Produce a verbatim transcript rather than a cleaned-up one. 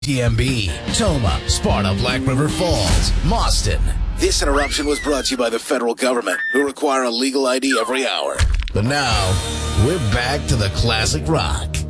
T M B, Toma, Sparta, Black River Falls, Mauston. This interruption was brought to you by the federal government, who require a legal I D every hour. But now, we're back to the classic rock.